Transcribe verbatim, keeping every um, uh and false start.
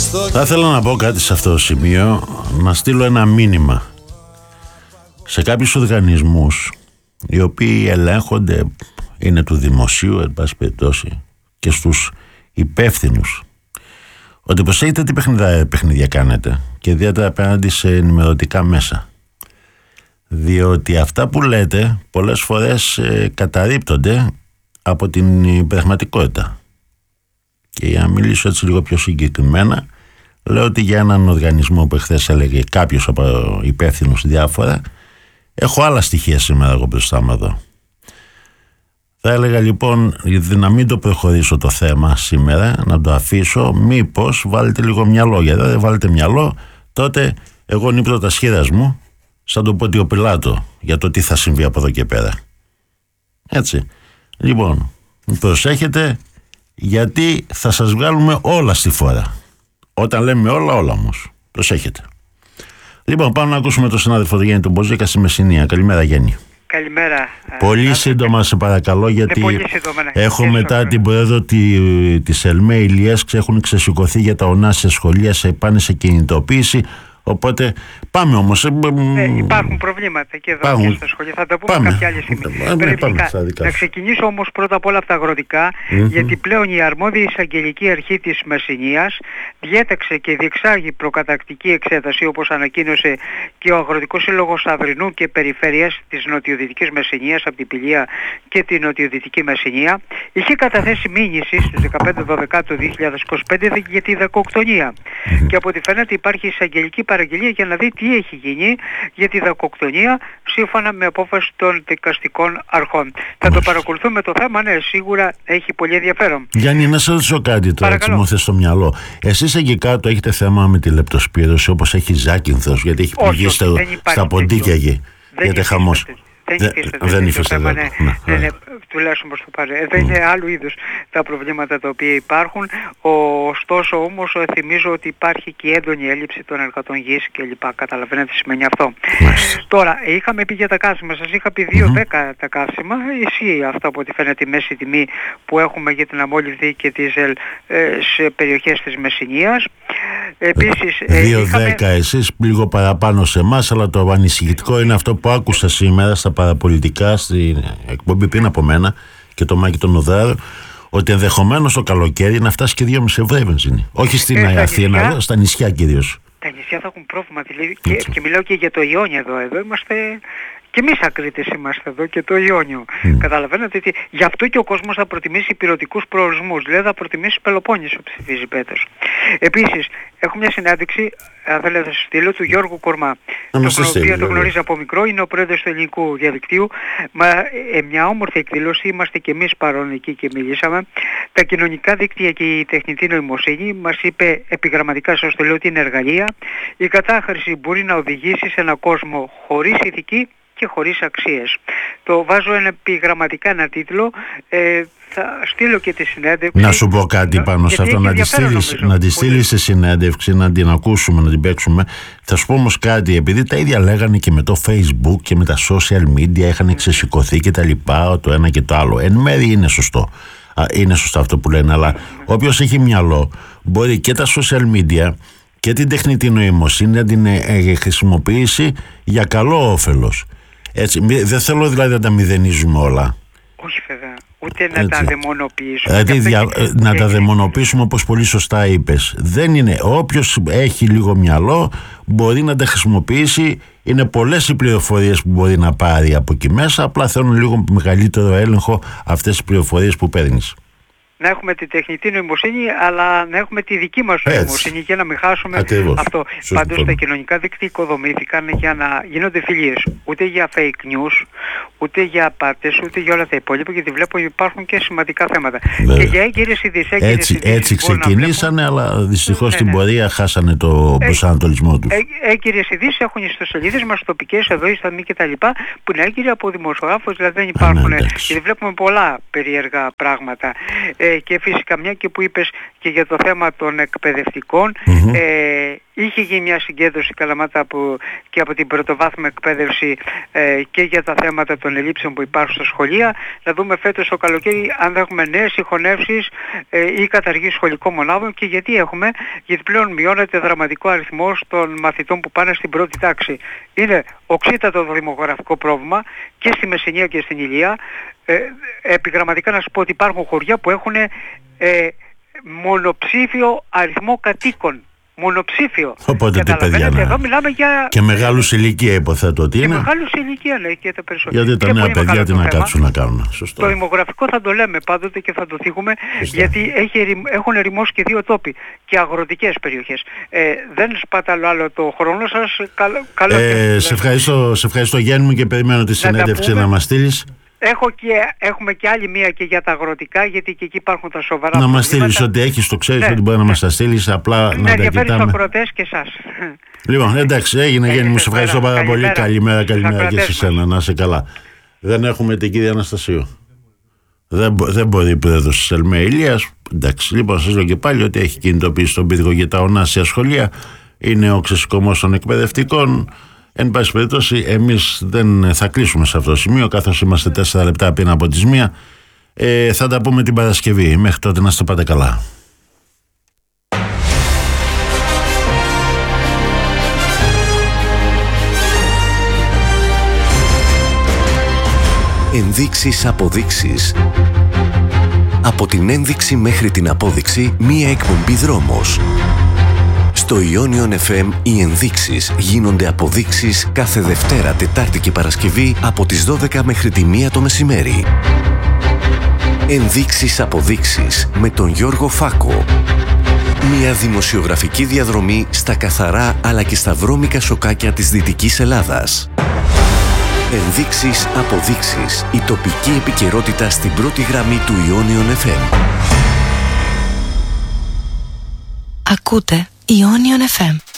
Θα ήθελα να πω κάτι σε αυτό το σημείο, να στείλω ένα μήνυμα σε κάποιους οργανισμούς οι οποίοι ελέγχονται, είναι του δημοσίου εν πάση περιπτώσει, και στους υπεύθυνους, ότι προσέχετε τι παιχνιδιά, παιχνιδιά κάνετε, και ιδιαίτερα απέναντι σε ενημερωτικά μέσα, διότι αυτά που λέτε πολλές φορές ε, καταρρίπτονται από την πραγματικότητα. Και για να μιλήσω έτσι λίγο πιο συγκεκριμένα, λέω ότι για έναν οργανισμό που εχθές έλεγε κάποιος από υπεύθυνους διάφορα, έχω άλλα στοιχεία σήμερα εγώ μπροστά μου εδώ. Θα έλεγα λοιπόν, να μην το προχωρήσω το θέμα σήμερα, να το αφήσω, μήπως βάλετε λίγο μυαλό, γιατί δεν βάλετε μυαλό, τότε εγώ νύπτω τα σχέδας μου σαν τον Πόντιο Πιλάτο για το τι θα συμβεί από εδώ και πέρα. Έτσι. Λοιπόν, προσέχετε, γιατί θα σας βγάλουμε όλα στη φορά. Όταν λέμε όλα, όλα όμως. Προσέχετε. Λοιπόν, πάμε να ακούσουμε τον συνάδελφο του Γιάννη τον Μποζέκα στη Μεσσηνία. Καλημέρα, Γιάννη. Καλημέρα. Πολύ σύντομα σε παρακαλώ, γιατί πολύ σύντομα, ναι. έχω και μετά την πρόεδρο τη, της ΕΛΜΕ, Ηλιές, έχουν ξεσηκωθεί για τα ονάσια σχολεία, σε, πάνε σε κινητοποίηση. Οπότε πάμε όμως. Ε, υπάρχουν προβλήματα και εδώ υπάρχουν. Και στα σχολεία. Θα τα πούμε πάμε. Κάποια άλλη στιγμή. Πάμε, να ξεκινήσω όμως πρώτα απ' όλα από τα αγροτικά, mm-hmm. γιατί πλέον η αρμόδια εισαγγελική αρχή της Μεσσηνίας διέταξε και διεξάγει προκατακτική εξέταση, όπως ανακοίνωσε και ο Αγροτικός Σύλλογος Αυρινού και Περιφέρειας της Νοτιοδυτικής Μεσσηνίας από την Πηλία και την Νοτιοδυτική Μεσσηνία. Είχε καταθέσει μήνυση στις δεκαπέντε δώδεκα του δύο χιλιάδες είκοσι πέντε για τη δακοκτονία. Mm-hmm. Και από ό,τι φαίνεται υπάρχει εισαγγελική παραγγελία για να δει τι έχει γίνει για τη δακοκτονία σύμφωνα με απόφαση των δικαστικών αρχών. Θα το παρακολουθούμε το θέμα, ναι, σίγουρα έχει πολύ ενδιαφέρον. Γιάννη, να σε ρωτήσω κάτι τώρα, έτσι μου θες στο μυαλό. Εσείς εκεί κάτω έχετε θέμα με τη λεπτοσπύρωση, όπως έχει Ζάκυνθος, γιατί έχει πληγεί στα, στα ποντίκια εκεί. Γιατί χαμός. Δεν, δεν υφίσταται το θέμα, ναι, ναι, ναι, ναι, τουλάχιστον προς το παρόν. Mm. Δεν είναι άλλου είδους τα προβλήματα τα οποία υπάρχουν. Ωστόσο όμως θυμίζω ότι υπάρχει και έντονη έλλειψη των εργατών γης και λοιπά. Καταλαβαίνετε τι σημαίνει αυτό. Mm. Τώρα, είχαμε πει για τα καύσιμα. Σας είχα πει δύο δέκα mm. τα καύσιμα. Ισχύει αυτό από ό,τι φαίνεται η μέση τιμή που έχουμε για την αμόλυβδη και δίζελ ε, σε περιοχές της Μεσσηνίας. Επίσης, δύο δέκα είχαμε... εσείς, λίγο παραπάνω σε εμάς, αλλά το ανησυχητικό είναι αυτό που άκουσα σήμερα στα παραπολιτικά, στην εκπομπή πριν από μένα και το Μάκη τον Οδάρο, ότι ενδεχομένως το καλοκαίρι να φτάσει και δύο κόμμα πέντε ευρώ η βενζίνη. Όχι στην ε, Αθήνα, νησιά, στα νησιά κυρίως. Τα νησιά θα έχουν πρόβλημα, δηλαδή, και, και μιλάω και για το Ιόνιο εδώ. Εδώ είμαστε... Και εμείς ακρίτες είμαστε εδώ και το Ιόνιο. Mm. Καταλαβαίνετε ότι γι' αυτό και ο κόσμος θα προτιμήσει υπηρετικούς προορισμούς. Δηλαδή θα προτιμήσει Πελοπόννησο, ψηφίζει Πέτρος. Επίσης, έχω μια συνάντηση, αν θέλετε να σας στείλω, του Γιώργου Κορμά. Τον οποίο το γνωρίζει από μικρό, είναι ο πρόεδρος του ελληνικού διαδικτύου. Μα, ε, μια όμορφη εκδήλωση, είμαστε και εμείς παρόν εκεί και μιλήσαμε. Τα κοινωνικά δίκτυα και η τεχνητή νοημοσύνη, μας είπε επιγραμματικά, σας το λέω, ότι είναι εργαλεία. Η κατάχρηση μπορεί να οδηγήσει σε έναν κόσμο χωρίς ηθική και χωρίς αξίες. Το βάζω ένα επιγραμματικά ένα τίτλο, ε, θα στείλω και τη συνέντευξη. Να σου πω κάτι πάνω σε αυτό, να τη στείλεις, να τη στείλεις σε συνέντευξη, να την ακούσουμε, να την παίξουμε. Θα σου πω όμως κάτι, επειδή τα ίδια λέγανε και με το Facebook και με τα social media, είχαν ξεσηκωθεί και τα λοιπά, το ένα και το άλλο. Εν μέρει είναι σωστό. Είναι σωστό αυτό που λένε, αλλά όποιος έχει μυαλό μπορεί και τα social media και την τεχνητή νοημοσύνη να την ε, χρησιμοποιήσει για καλό όφελος. Έτσι, δεν θέλω δηλαδή να τα μηδενίζουμε όλα. Όχι βέβαια, ούτε να έτσι. Τα δαιμονοποιήσουμε. Δηλαδή δια, να τα δαιμονοποιήσουμε, όπως πολύ σωστά είπες. Δεν είναι, όποιος έχει λίγο μυαλό μπορεί να τα χρησιμοποιήσει. Είναι πολλές οι πληροφορίες που μπορεί να πάρει από εκεί μέσα, απλά θέλουν λίγο μεγαλύτερο έλεγχο αυτές τις πληροφορίες που παίρνεις. Να έχουμε τη τεχνητή νοημοσύνη, αλλά να έχουμε τη δική μας νοημοσύνη για να μην χάσουμε ακριβώς. Αυτό. Σωστή. Πάντως τα κοινωνικά δίκτυα οικοδομήθηκαν για να γίνονται φιλίες. Ούτε για fake news, ούτε για απάτες, ούτε για όλα τα υπόλοιπα, γιατί βλέπω ότι υπάρχουν και σημαντικά θέματα. Ναι. Και για έγκυρες ειδήσεις. Έτσι, έτσι ξεκινήσανε, αλλά δυστυχώς στην ναι, ναι. πορεία χάσανε το ε, προσανατολισμό τους. Ε, έγκυρες ειδήσεις έχουν ιστοσελίδες μας τοπικές εδώ, η Σταμή και τα λοιπά, που είναι έγκυροι από δημοσιογράφους, δηλαδή δεν υπάρχουν. Ναι, γιατί βλέπουμε πολλά περίεργα πράγματα. Ε, και φυσικά μια και που είπες και για το θέμα των εκπαιδευτικών, mm-hmm. ε, είχε γίνει μια συγκέντρωση Καλαμάτα από, και από την πρωτοβάθμια εκπαίδευση ε, και για τα θέματα των ελλείψεων που υπάρχουν στα σχολεία. Να δούμε φέτος το καλοκαίρι αν θα έχουμε νέες συγχωνεύσεις ε, ή καταργήσεις σχολικών μονάδων, και γιατί έχουμε, γιατί πλέον μειώνεται δραματικό αριθμός των μαθητών που πάνε στην πρώτη τάξη. Είναι οξύτατο το δημογραφικό πρόβλημα και στη Μεσσηνία και στην Ηλία. Ε, επιγραμματικά να σου πω ότι υπάρχουν χωριά που έχουν ε, μονοψήφιο αριθμό κατοίκων. Μονοψήφιο. Οπότε τι παιδιά να... Εδώ μιλάμε για... Και μεγάλους ηλικία υποθέτω ότι είναι. Και μεγάλους ηλικία, ναι, και τα περισσότερα. Γιατί τα νέα παιδιά τι να κάτσουν να κάνουν. Σωστό. Το δημογραφικό θα το λέμε πάντοτε και θα το θίγουμε. Σωστό. Γιατί έχει, έχουν ερημώσει και δύο τόποι και αγροτικές περιοχές. Ε, δεν σπαταλώ άλλο το χρόνο σας. Καλό, καλό ε, και... σε, ευχαριστώ, σε ευχαριστώ Γιάννη μου, και περιμένω τη συνέντευξη να, να μας στείλεις. Έχω και, έχουμε και άλλη μία και για τα αγροτικά, γιατί και εκεί υπάρχουν τα σοβαρά να μας στείλεις ό,τι έχεις, το ξέρεις, ναι, ότι μπορεί ναι. να μας τα στείλεις, απλά ναι, να τα κοιτάμε. ενδιαφέρει στους ακροατές και εσάς. Λοιπόν, εντάξει, έγινε Γιάννη μου, σε ευχαριστώ πάρα πολύ. Καλημέρα, καλημέρα και σε σένα, να είσαι καλά. Δεν έχουμε την κυρία Αναστασίου. Δεν, δεν μπορεί που δεν δώσει Ελμέ Ηλίας. Εντάξει, λοιπόν, σας λέω και πάλι ότι έχει κινητοποιήσει τον πύργο για τα ονάσια σχολεία. Είναι ο ξεσηκωμός των εκπαιδευτικών. Εν πάση περιπτώσει, εμείς δεν θα κλείσουμε σε αυτό το σημείο, καθώς είμαστε τέσσερα λεπτά πριν από τις μία. Ε, θα τα πούμε την Παρασκευή. Μέχρι τότε να είστε πάντα καλά. Ενδείξεις, αποδείξεις. Από την ένδειξη μέχρι την απόδειξη, μία εκπομπή δρόμος. Στο Ionion εφ εμ οι ενδείξεις γίνονται αποδείξεις κάθε Δευτέρα, Τετάρτη και Παρασκευή από τις δώδεκα μέχρι τη μία το μεσημέρι. Ενδείξεις, αποδείξεις με τον Γιώργο Φάκο. Μια δημοσιογραφική διαδρομή στα καθαρά αλλά και στα βρώμικα σοκάκια της Δυτικής Ελλάδας. Ενδείξεις, αποδείξεις. Η τοπική επικαιρότητα στην πρώτη γραμμή του Ionion εφ εμ. Ακούτε Ionion εφ εμ.